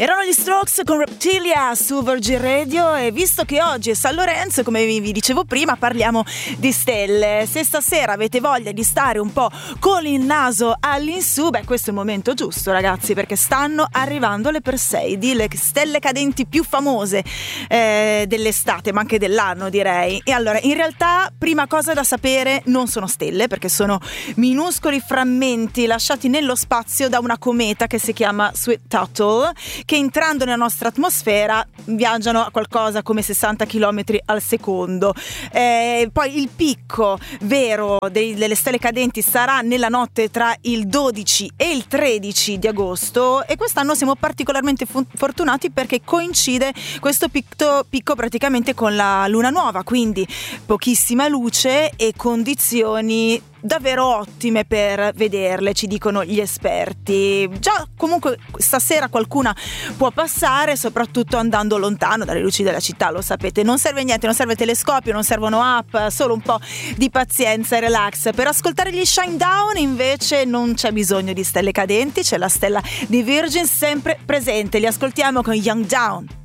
Erano gli Strokes con Reptilia su Virgin Radio, e visto che oggi è San Lorenzo, come vi dicevo prima, parliamo di stelle. Se stasera avete voglia di stare un po' con il naso all'insù, questo è il momento giusto, ragazzi, perché stanno arrivando le Perseidi, le stelle cadenti più famose dell'estate, ma anche dell'anno, direi. E allora, in realtà, prima cosa da sapere, non sono stelle, perché sono minuscoli frammenti lasciati nello spazio da una cometa che si chiama Sweet Tuttle, che entrando nella nostra atmosfera viaggiano a qualcosa come 60 km al secondo. Poi il picco vero delle stelle cadenti sarà nella notte tra il 12 e il 13 di agosto, e quest'anno siamo particolarmente fortunati perché coincide questo picco praticamente con la luna nuova, quindi pochissima luce e condizioni davvero ottime per vederle, ci dicono gli esperti. Già comunque stasera qualcuna può passare, soprattutto andando lontano dalle luci della città, lo sapete, non serve niente, non serve telescopio, non servono app, solo un po' di pazienza e relax. Per ascoltare gli Shinedown invece non c'è bisogno di stelle cadenti, c'è la stella di Virgin sempre presente, li ascoltiamo con Young Down.